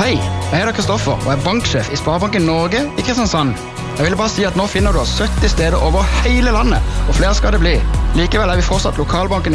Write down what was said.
Hei, jeg heter Kristoffer og er banksjef i Sparebanken Norge i Kristiansand. Jeg ville bare si at nå finner du oss 70 steder over hele landet, og flere skal det bli. Likevel er vi fortsatt lokalbanken